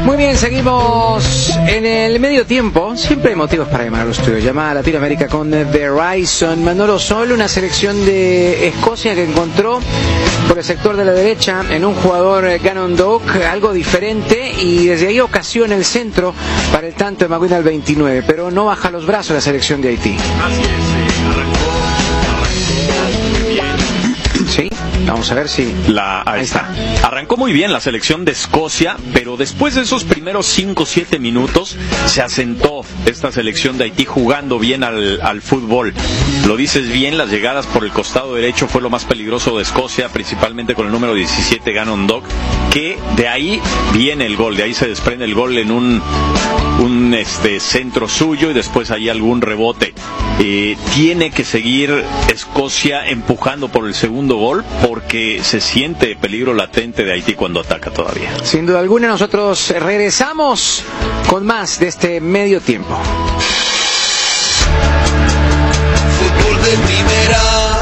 Muy bien, seguimos en el medio tiempo. Siempre hay motivos para llamar a los estudios. Llamada a Latinoamérica con Verizon. Manolo Sol, una selección de Escocia que encontró por el sector de la derecha en un jugador Gannon Doak, algo diferente, y desde ahí ocasiona el centro para el tanto de Maguire al 29, pero no baja los brazos la selección de Haití. Así es, arrancó bien. Sí, vamos a ver si... Ahí está. Arrancó muy bien la selección de Escocia, pero después de esos primeros 5 o 7 minutos se asentó esta selección de Haití jugando bien al fútbol. Lo dices bien, las llegadas por el costado derecho fue lo más peligroso de Escocia, principalmente con el número 17, Gannon Doak, que de ahí viene el gol, de ahí se desprende el gol en un centro suyo y después hay algún rebote. Tiene que seguir Escocia empujando por el segundo gol porque se siente peligro latente de Haití cuando ataca todavía. Sin duda alguna, nosotros regresamos con más de este medio tiempo. Fútbol de primera.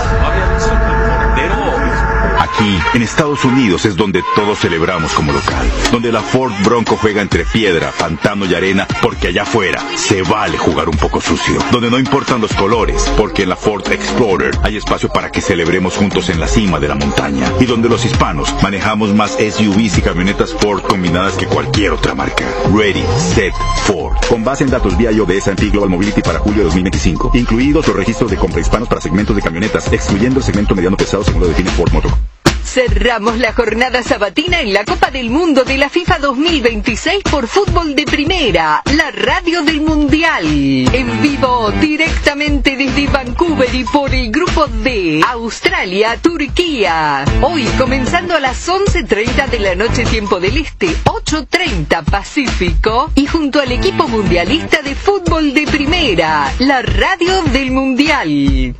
Aquí, en Estados Unidos, es donde todos celebramos como local. Donde la Ford Bronco juega entre piedra, pantano y arena, porque allá afuera se vale jugar un poco sucio. Donde no importan los colores, porque en la Ford Explorer hay espacio para que celebremos juntos en la cima de la montaña. Y donde los hispanos manejamos más SUVs y camionetas Ford combinadas que cualquier otra marca. Ready, Set, Ford. Con base en datos BIO de S&P Global Mobility para julio de 2025, incluidos los registros de compra hispanos para segmentos de camionetas, excluyendo el segmento mediano pesado según lo define Ford Motor. Cerramos la jornada sabatina en la Copa del Mundo de la FIFA 2026 por Fútbol de Primera, la radio del Mundial. En vivo, directamente desde Vancouver y por el grupo D, Australia, Turquía. Hoy comenzando a las 11:30 de la noche tiempo del Este, 8:30 Pacífico, y junto al equipo mundialista de Fútbol de Primera, la radio del Mundial.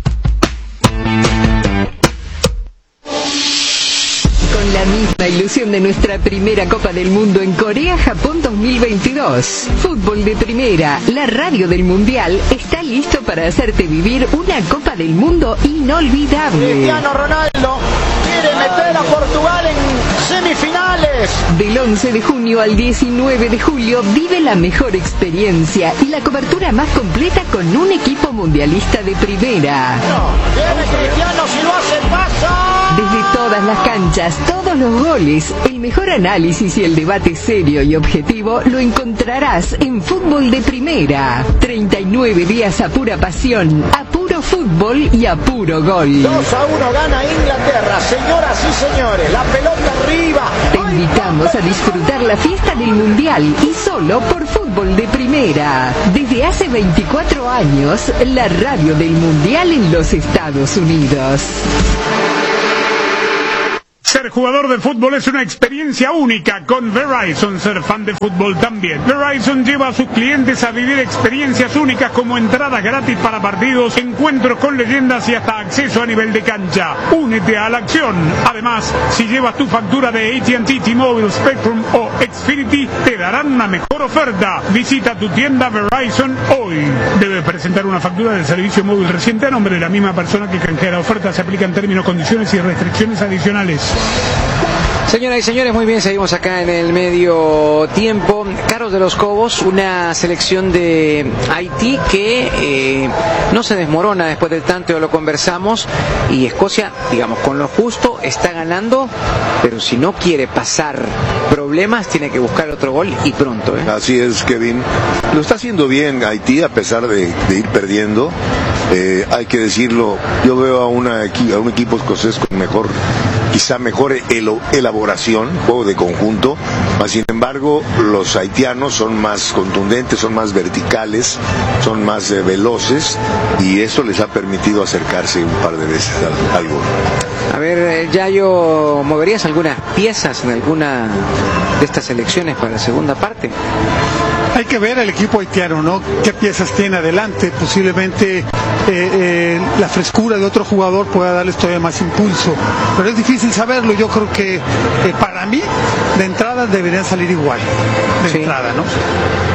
Con la misma ilusión de nuestra primera Copa del Mundo en Corea-Japón 2022. Fútbol de Primera, la radio del Mundial, está listo para hacerte vivir una Copa del Mundo inolvidable. Cristiano Ronaldo quiere meter a Portugal en semifinales. Del 11 de junio al 19 de julio vive la mejor experiencia y la cobertura más completa con un equipo mundialista de primera. Viene Cristiano, si lo hace pasa. Desde todas las canchas, todos los goles, el mejor análisis y el debate serio y objetivo lo encontrarás en Fútbol de Primera. 39 días a pura pasión, a puro fútbol y a puro gol. 2-1 gana Inglaterra, señoras y señores, la pelota arriba. Te invitamos a disfrutar la fiesta del Mundial y solo por Fútbol de Primera. Desde hace 24 años, la radio del Mundial en los Estados Unidos. Ser jugador de fútbol es una experiencia única con Verizon. Ser fan de fútbol también. Verizon lleva a sus clientes a vivir experiencias únicas como entradas gratis para partidos, encuentros con leyendas y hasta acceso a nivel de cancha. Únete a la acción. Además, si llevas tu factura de AT&T, T-Mobile, Spectrum o Xfinity, te darán una mejor oferta. Visita tu tienda Verizon hoy. Debes presentar una factura del servicio móvil reciente a nombre de la misma persona que canjea la oferta. Se aplican términos, condiciones y restricciones adicionales. Señoras y señores, muy bien, seguimos acá en el medio tiempo. Carlos de los Cobos, una selección de Haití que no se desmorona después del tanto, lo conversamos, y Escocia, digamos, con lo justo está ganando, pero si no quiere pasar problemas, tiene que buscar otro gol y pronto. Así es, Kevin. Lo está haciendo bien Haití a pesar de ir perdiendo. Hay que decirlo, yo veo a un equipo escocés con quizá mejor elaboración, juego de conjunto, mas sin embargo los haitianos son más contundentes, son más verticales, son más veloces, y eso les ha permitido acercarse un par de veces al gol. A ver, Yayo, ¿moverías algunas piezas en alguna de estas elecciones para la segunda parte? Hay que ver el equipo haitiano, ¿no? ¿Qué piezas tiene adelante? Posiblemente la frescura de otro jugador pueda darles todavía más impulso, pero es difícil saberlo. Yo creo que para mí de entrada deberían salir igual, de entrada, ¿no?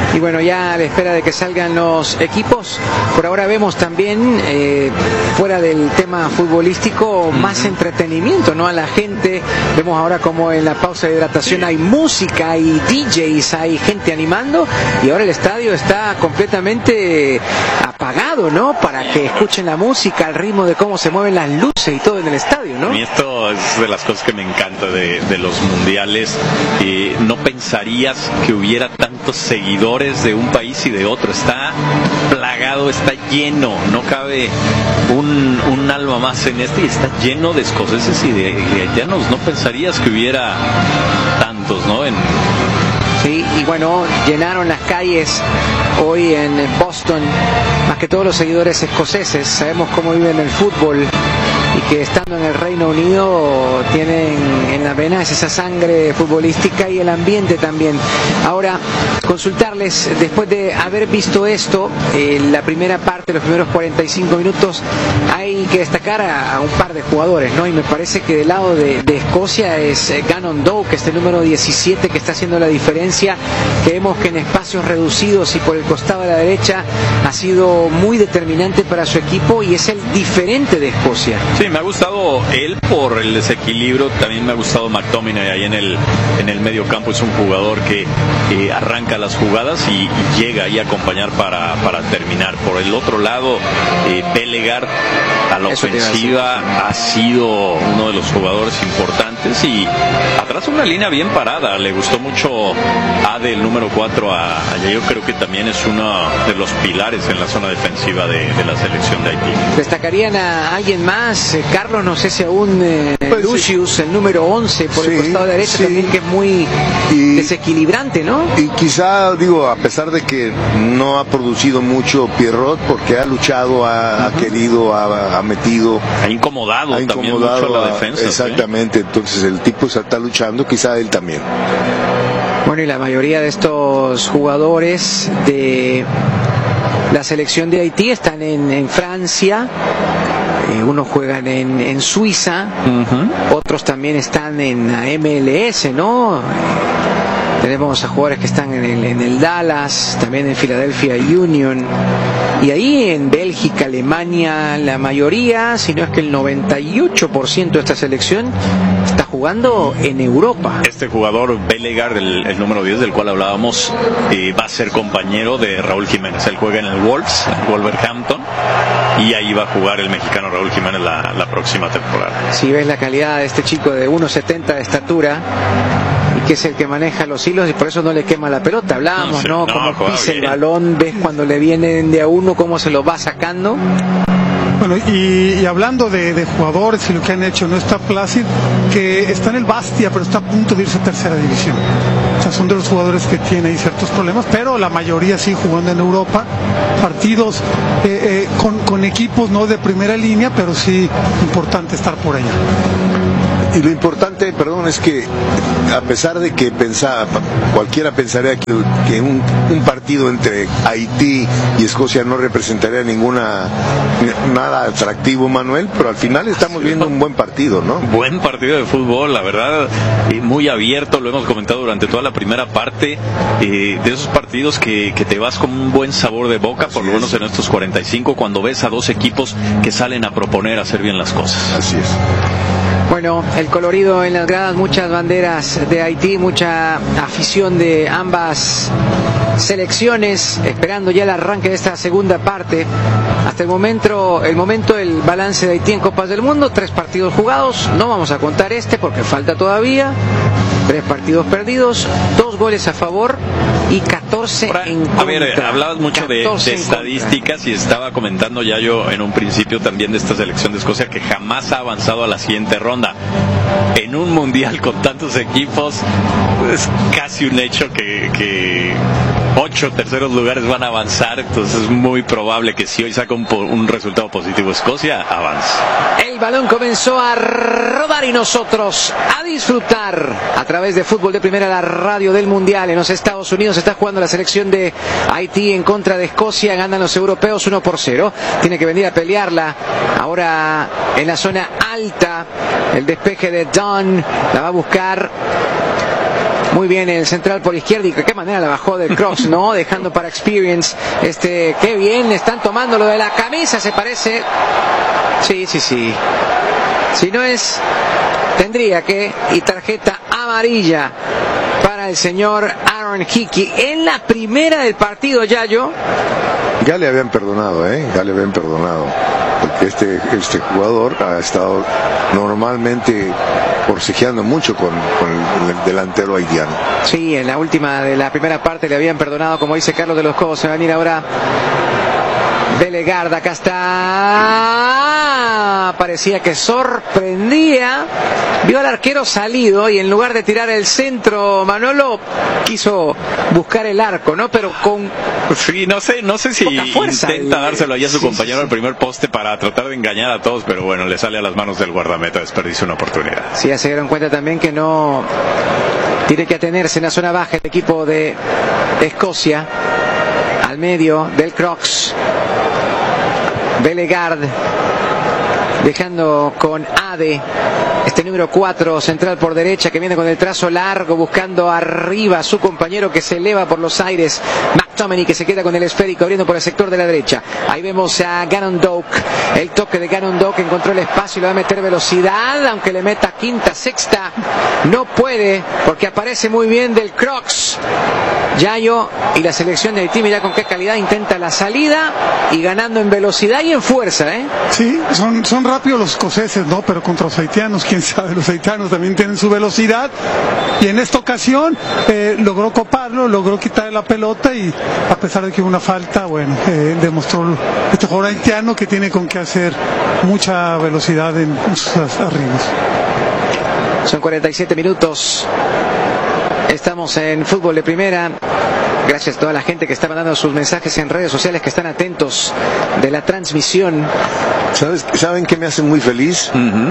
Y bueno, ya a la espera de que salgan los equipos, por ahora vemos también, fuera del tema futbolístico, más entretenimiento, ¿no? A la gente, vemos ahora como en la pausa de hidratación hay música, hay DJs, hay gente animando, y ahora el estadio está completamente apagado, ¿no? Para que escuchen la música, el ritmo de cómo se mueven las luces y todo en el estadio, ¿no? Y esto es de las cosas que me encanta de los mundiales. No pensarías que hubiera tantos seguidores de un país y de otro. Está plagado, está lleno, no cabe un alma más en este, y está lleno de escoceses y de haitianos. No pensarías que hubiera tantos, ¿no? Sí, y bueno, llenaron las calles hoy en Boston, más que todos los seguidores escoceses. Sabemos cómo viven el fútbol y que estando en el Reino Unido tienen en las venas esa sangre futbolística y el ambiente también. Ahora, consultarles, después de haber visto esto, la primera parte, los primeros 45 minutos, hay que destacar a un par de jugadores, ¿no? Y me parece que del lado de Escocia es Gannon Dow, que es el número 17, que está haciendo la diferencia, que vemos que en espacios reducidos y por el costado de la derecha ha sido muy determinante para su equipo y es el diferente de Escocia. Sí, me ha gustado él por el desequilibrio, también me ha gustado McTominay ahí en el medio campo. Es un jugador que arranca las jugadas y llega ahí a acompañar para terminar. Por el otro lado, Bellegarde a la ofensiva ha sido uno de los jugadores importantes, y atrás una línea bien parada. Le gustó mucho Ade, el número 4, yo creo que también es uno de los pilares en la zona defensiva de la selección de Haití. ¿Destacarían a alguien más? Carlos, no sé si aún Lucius, sí, el número 11 por el costado derecho, también, que es muy desequilibrante, ¿no? Y quizá, a pesar de que no ha producido mucho Pierrot, porque ha luchado, ha querido, ha metido, ha incomodado también mucho a la defensa. Exactamente, ¿sí? Entonces el tipo está luchando, quizá él también. Bueno, y la mayoría de estos jugadores de la selección de Haití están en Francia. Unos juegan en Suiza, otros también están en la MLS, ¿no? Tenemos a jugadores que están en el Dallas, también en Philadelphia Union, y ahí en Bélgica, Alemania, la mayoría, si no es que el 98% de esta selección está jugando en Europa. Este jugador Bellegarde, el número 10 del cual hablábamos, va a ser compañero de Raúl Jiménez. Él juega en el Wolverhampton, y ahí va a jugar el mexicano Raúl Jiménez la próxima temporada. Si ves la calidad de este chico de 1.70 de estatura, y que es el que maneja los hilos, y por eso no le quema la pelota. Hablábamos, ¿no? Cómo pisa el balón, ves cuando le vienen de a uno, cómo se lo va sacando. Bueno, y hablando de jugadores y lo que han hecho, no está Placid, que está en el Bastia, pero está a punto de irse a tercera división. O sea, son de los jugadores que tienen ahí ciertos problemas, pero la mayoría sí jugando en Europa, partidos con equipos no de primera línea, pero sí importante estar por allá. Y lo importante, es que a pesar de que cualquiera pensaría que un partido entre Haití y Escocia no representaría nada atractivo, Manuel, pero al final estamos viendo un buen partido, ¿no? Buen partido de fútbol, la verdad, muy abierto, lo hemos comentado durante toda la primera parte, de esos partidos que te vas con un buen sabor de boca, por lo menos en estos 45, cuando ves a dos equipos que salen a proponer hacer bien las cosas. Así es. Bueno, el colorido en las gradas, muchas banderas de Haití, mucha afición de ambas selecciones, esperando ya el arranque de esta segunda parte. Hasta el momento, el balance de Haití en Copas del Mundo: 3 partidos jugados, no vamos a contar porque falta todavía. 3 partidos perdidos, 2 goles a favor y 14 en contra. A ver, hablabas mucho de estadísticas, y estaba comentando ya yo en un principio también de esta selección de Escocia, que jamás ha avanzado a la siguiente ronda. En un mundial con tantos equipos, es casi un hecho que 8 terceros lugares van a avanzar, entonces es muy probable que si hoy saca un resultado positivo Escocia, avance. El balón comenzó a rodar y nosotros a disfrutar a través de Fútbol de Primera, la radio del Mundial. En los Estados Unidos está jugando la selección de Haití en contra de Escocia, ganan los europeos 1-0. Tiene que venir a pelearla ahora en la zona alta. El despeje de Dunn, la va a buscar Muy bien el central por izquierda y de qué manera la bajó del cross, ¿no? Dejando para Experience. Qué bien, están tomando lo de la camisa, se parece. Sí. Si no es, tendría que, y tarjeta amarilla para el señor Aaron Hickey en la primera del partido, Yayo. Ya le habían perdonado, ya le habían perdonado. Porque este jugador ha estado normalmente forcejeando mucho con el delantero haitiano. Sí, en la última de la primera parte le habían perdonado, como dice Carlos de los Cobos. Se va a venir ahora Bellegarde, acá está. Parecía que sorprendía. Vio al arquero salido y en lugar de tirar el centro, Manolo quiso buscar el arco, ¿no? Pero con... Sí, no sé si fuerza, intenta dárselo ahí a su compañero al primer poste para tratar de engañar a todos, pero bueno, le sale a las manos del guardameta, desperdicia una oportunidad. Sí, ya se dieron cuenta también que no tiene que atenerse en la zona baja el equipo de Escocia, al medio del Crocs. Bellegarde dejando con Ade, número 4, central por derecha, que viene con el trazo largo, buscando arriba a su compañero que se eleva por los aires. McTominay, que se queda con el esférico, abriendo por el sector de la derecha. Ahí vemos a Gannon Doak. El toque de Gannon Doak, encontró el espacio y le va a meter velocidad, aunque le meta quinta, sexta. No puede, porque aparece muy bien del Crocs. Yayo y la selección de Haití, mira con qué calidad intenta la salida y ganando en velocidad y en fuerza, Sí, son rápidos los escoceses, ¿no? Pero contra los haitianos, quién sabe, los haitianos también tienen su velocidad y en esta ocasión logró coparlo, logró quitarle la pelota y a pesar de que hubo una falta, bueno, demostró este jugador haitiano que tiene con qué hacer mucha velocidad en sus arribos. Son 47 minutos. Estamos en Fútbol de Primera. Gracias a toda la gente que está mandando sus mensajes en redes sociales, que están atentos de la transmisión. ¿Saben qué me hace muy feliz?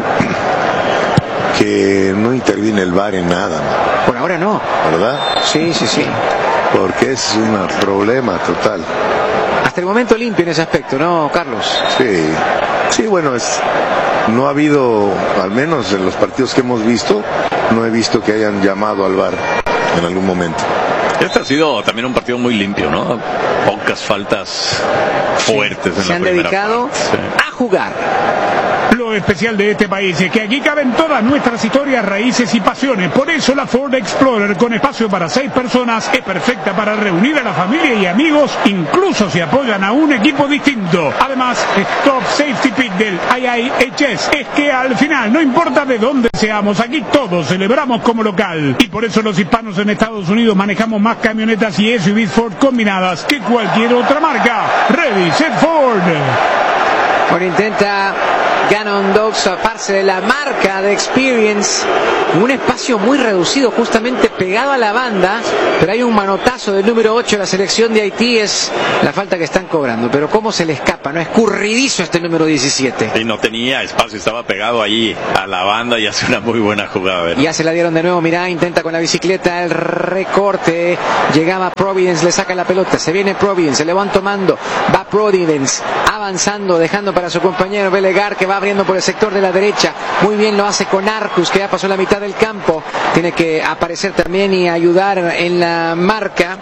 Que no interviene el VAR en nada. Por ahora no. ¿Verdad? Sí. Porque es un problema total. Hasta el momento limpio en ese aspecto, ¿no, Carlos? Sí, bueno, no ha habido, al menos en los partidos que hemos visto, no he visto que hayan llamado al VAR en algún momento. Este ha sido también un partido muy limpio, ¿no? Pocas faltas fuertes en la primera parte. Se han dedicado a jugar. Lo especial de este país es que aquí caben todas nuestras historias, raíces y pasiones. Por eso la Ford Explorer, con espacio para 6 personas, es perfecta para reunir a la familia y amigos, incluso si apoyan a un equipo distinto. Además, Stop Safety Pit del IIHS es que al final, no importa de dónde seamos, aquí todos celebramos como local. Y por eso los hispanos en Estados Unidos manejamos más camionetas y SUVs Ford combinadas que cualquier otra marca. Ready, set, Ford. Bueno, intenta Gannon Doak zafarse de la marca de Experience, un espacio muy reducido, justamente pegado a la banda, pero hay un manotazo del número 8 de la selección de Haití, es la falta que están cobrando, pero cómo se le escapa, ¿no? Escurridizo este número 17. Y no tenía espacio, estaba pegado ahí a la banda y hace una muy buena jugada, ¿verdad? Ya se la dieron de nuevo, mirá, intenta con la bicicleta el recorte, llegaba Providence, le saca la pelota, se viene Providence, se le van tomando, va Providence, avanzando, dejando para su compañero Bellegarde, que va abriendo por el sector de la derecha. Muy bien lo hace con Arcus, que ya pasó la mitad del campo. Tiene que aparecer también y ayudar en la marca.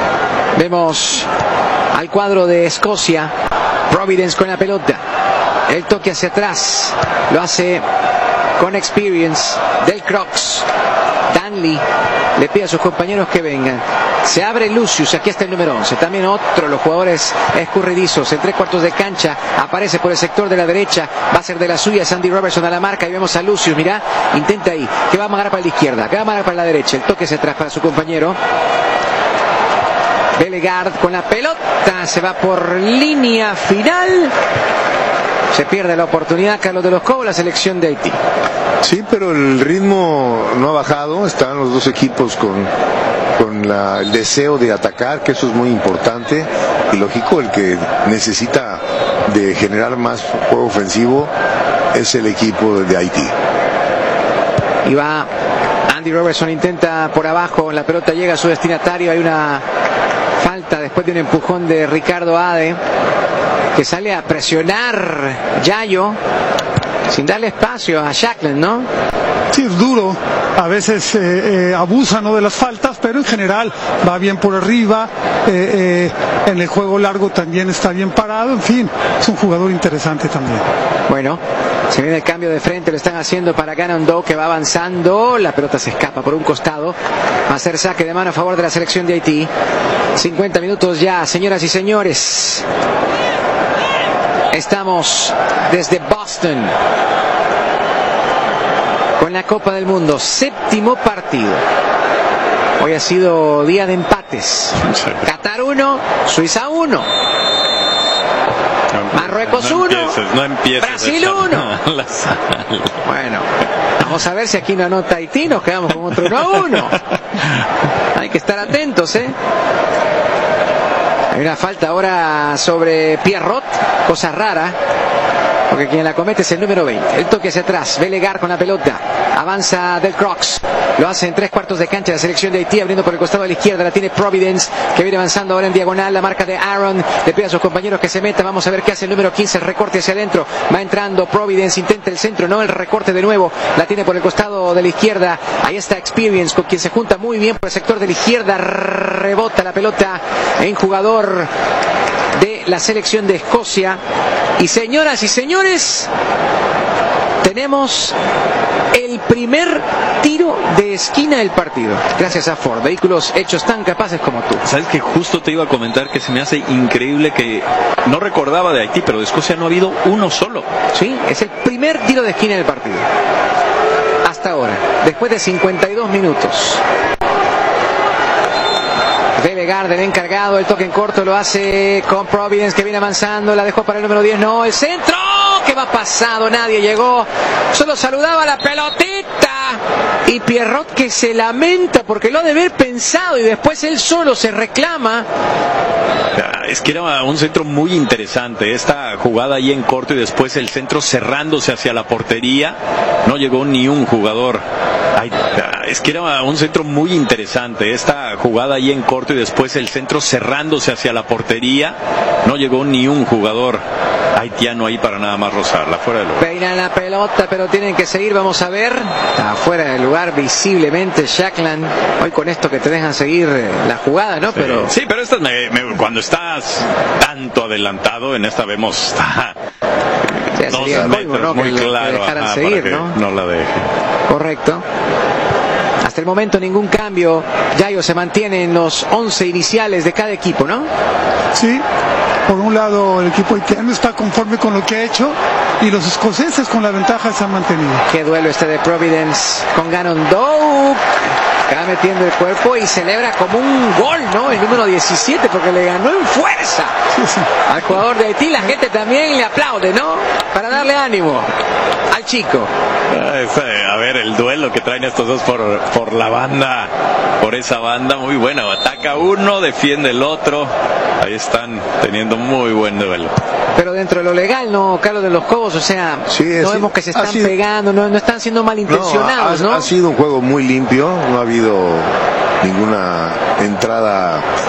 Vemos al cuadro de Escocia. Providence con la pelota. El toque hacia atrás. Lo hace con Experience del Crocs. Danley le pide a sus compañeros que vengan. Se abre Lucius, aquí está el número 11. También otro, los jugadores escurridizos. En 3/4 de cancha, aparece por el sector de la derecha. Va a ser de la suya Sandy Robertson a la marca. Y vemos a Lucius, mirá, intenta ahí. Que va a amagar para la izquierda, que va a amagar para la derecha. El toque hacia atrás para su compañero. Bellegarde con la pelota. Se va por línea final. Se pierde la oportunidad, Carlos de los Cobos, la selección de Haití. Sí, pero el ritmo no ha bajado. Están los dos equipos con el deseo de atacar, que eso es muy importante. Y lógico, el que necesita de generar más juego ofensivo es el equipo de Haití. Y va Andy Robertson, intenta por abajo, la pelota llega a su destinatario. Hay una falta después de un empujón de Ricardo Ade, que sale a presionar Yayo. sin darle espacio a Shackland, ¿no? Sí, es duro, a veces abusa, ¿no?, de las faltas, pero en general va bien por arriba, en el juego largo también está bien parado, en fin, es un jugador interesante también. Bueno, se viene el cambio de frente, lo están haciendo para Gannon Doe, que va avanzando, la pelota se escapa por un costado, va a ser saque de mano a favor de la selección de Haití. 50 minutos ya, señoras y señores. Estamos desde Boston con la Copa del Mundo, 7º partido. Hoy ha sido día de empates. Qatar 1, Suiza 1, Marruecos 1, Brasil 1. Bueno, vamos a ver si aquí no anota Haití, nos quedamos con otro 1-1. Hay que estar atentos, ¿eh? Hay una falta ahora sobre Pierrot, cosa rara, porque quien la comete es el número 20. El toque hacia atrás, Belegar con la pelota, avanza Del Crocs, lo hace en 3/4 de cancha la selección de Haití, abriendo por el costado de la izquierda, la tiene Providence, que viene avanzando ahora en diagonal, la marca de Aaron, le pide a sus compañeros que se metan, vamos a ver qué hace el número 15, el recorte hacia adentro, va entrando Providence, intenta el centro, no, el recorte de nuevo, la tiene por el costado de la izquierda, ahí está Experience, con quien se junta muy bien por el sector de la izquierda, rebota la pelota en jugador de la selección de Escocia. Y señoras y señores, tenemos el primer tiro de esquina del partido, gracias a Ford, vehículos hechos tan capaces como tú. Sabes que justo te iba a comentar que se me hace increíble que no recordaba de Haití, pero de Escocia no ha habido uno solo. Sí, es el primer tiro de esquina del partido hasta ahora, después de 52 minutos. Belegar del encargado, el toque en corto lo hace con Providence, que viene avanzando, la dejó para el número 10, no, el centro, que va pasado, nadie llegó, solo saludaba la pelotita, y Pierrot, que se lamenta porque lo ha de haber pensado y después él solo se reclama. Es que era un centro muy interesante, esta jugada ahí en corto y después el centro cerrándose hacia la portería, no llegó ni un jugador. Es que era un centro muy interesante, esta jugada ahí en corto y después el centro cerrándose hacia la portería, no llegó ni un jugador haitiano ahí para nada más rozarla, fuera de lugar. Peinan la pelota, pero tienen que seguir, vamos a ver, está fuera de lugar visiblemente Shackland, hoy con esto que te dejan seguir la jugada, ¿no? Sí, pero sí, pero estas cuando estás tanto adelantado, en esta vemos está 2 metros, ¿no? Muy claro, seguir, para que no la deje. Correcto. Hasta el momento ningún cambio. Yayo se mantiene en los 11 iniciales de cada equipo, ¿no? Sí, por un lado el equipo haitiano está conforme con lo que ha hecho y los escoceses con la ventaja se han mantenido. Qué duelo este de Providence con Gannon Doe. Acaba metiendo el cuerpo y celebra como un gol, ¿no? El número 17, porque le ganó en fuerza al jugador de Haití. La gente también le aplaude, ¿no? Para darle ánimo al chico. A ver, el duelo que traen estos dos por la banda, por esa banda, muy buena. Ataca uno, defiende el otro. Ahí están teniendo muy buen duelo. Pero dentro de lo legal, ¿no, Carlos de los Cobos? O sea, sí, no vemos que se están pegando, no están siendo malintencionados, ¿no? Ha sido un juego muy limpio, no ha habido ninguna entrada